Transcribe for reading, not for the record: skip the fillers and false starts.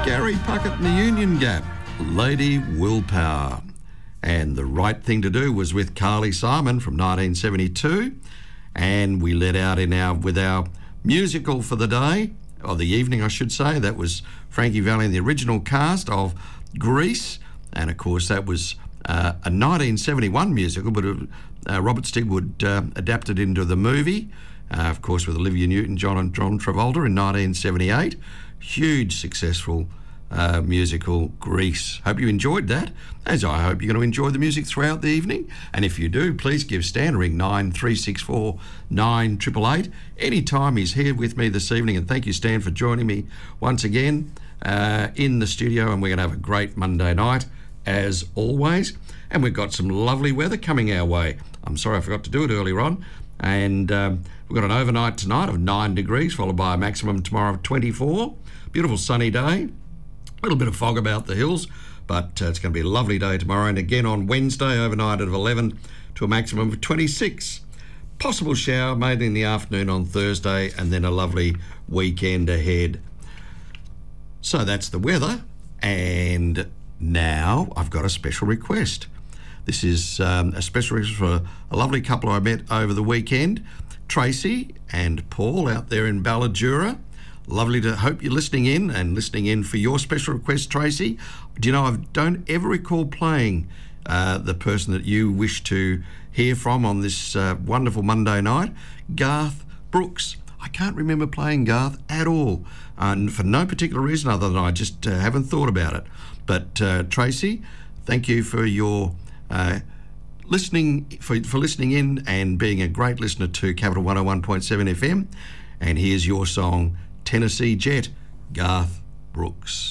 Gary Puckett and the Union Gap, Lady Willpower. And The Right Thing to Do was with Carly Simon from 1972. And we let out with our musical for the day, or the evening I should say. That was Frankie Valli and the original cast of Grease. And of course that was a 1971 musical, but Robert Stigwood adapted into the movie, of course with Olivia Newton-John and John Travolta in 1978. Huge successful musical, Grease. Hope you enjoyed that, as I hope you're going to enjoy the music throughout the evening. And if you do, please give Stan a ring, 9364 9888. Anytime he's here with me this evening. And thank you, Stan, for joining me once again in the studio. And we're going to have a great Monday night, as always. And we've got some lovely weather coming our way. I'm sorry I forgot to do it earlier on. And we've got an overnight tonight of 9 degrees, followed by a maximum tomorrow of 24. Beautiful sunny day. A little bit of fog about the hills, but it's going to be a lovely day tomorrow. And again on Wednesday, overnight of 11 to a maximum of 26. Possible shower maybe in the afternoon on Thursday, and then a lovely weekend ahead. So that's the weather. And now I've got a special request. This is a special request for a lovely couple I met over the weekend, Tracy and Paul out there in Balladura. Lovely to hope you're listening in for your special request, Tracy. Do you know, I don't ever recall playing the person that you wish to hear from on this wonderful Monday night, Garth Brooks. I can't remember playing Garth at all, and for no particular reason other than I just haven't thought about it. But Tracy, thank you for your listening in and being a great listener to Capital 101.7 FM. And here's your song, Tennessee Jet, Garth Brooks.